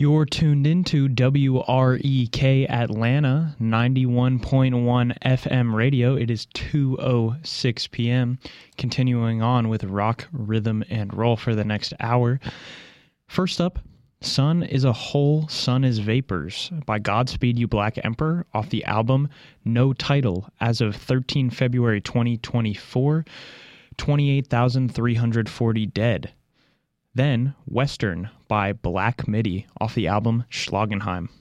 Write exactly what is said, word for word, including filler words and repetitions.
You're tuned into W R E K Atlanta, ninety-one point one F M radio. It is two oh six p.m. Continuing on with rock, rhythm, and roll for the next hour. First up, Sun is a Hole, Sun is Vapors by Godspeed You Black Emperor off the album No Title as of the thirteenth of February twenty twenty-four, twenty-eight thousand three hundred forty dead. Then, Western by Black Midi off the album Schlagenheim.